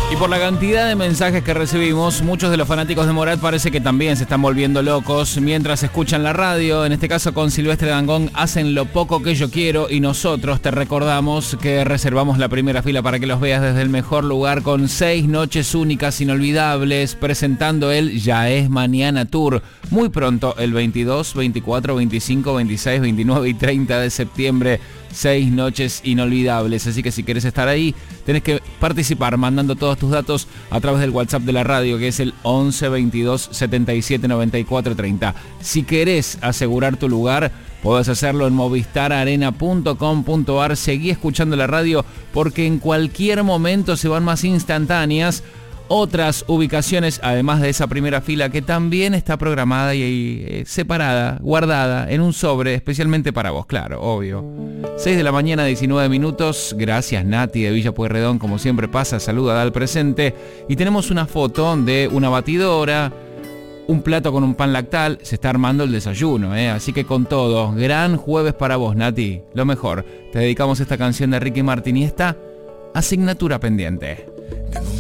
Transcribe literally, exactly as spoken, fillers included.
Y por la cantidad de mensajes que recibimos, muchos de los fanáticos de Morat parece que también se están volviendo locos mientras escuchan la radio. En este caso con Silvestre Dangond, hacen Lo poco que yo quiero, y nosotros te recordamos que reservamos la primera fila para que los veas desde el mejor lugar, con seis noches únicas inolvidables, presentando el Ya es Mañana Tour. Muy pronto, el veintidós, veinticuatro, veinticinco, veintiséis, veintinueve y treinta de septiembre. Seis noches inolvidables, así que si querés estar ahí, tenés que participar mandando todos tus datos a través del WhatsApp de la radio, que es el once, veintidós, setenta y siete, noventa y cuatro, treinta. Si querés asegurar tu lugar, podés hacerlo en movistar arena punto com punto ar. Seguí escuchando la radio, porque en cualquier momento se van más instantáneas otras ubicaciones, además de esa primera fila que también está programada y, y eh, separada, guardada en un sobre especialmente para vos, claro, obvio. seis de la mañana, diecinueve minutos. Gracias, Nati de Villa Pueyrredón, como siempre pasa, saluda, da el presente. Y tenemos una foto de una batidora, un plato con un pan lactal. Se está armando el desayuno, ¿eh? Así que con todo, gran jueves para vos, Nati. Lo mejor, te dedicamos esta canción de Ricky Martin y esta asignatura pendiente.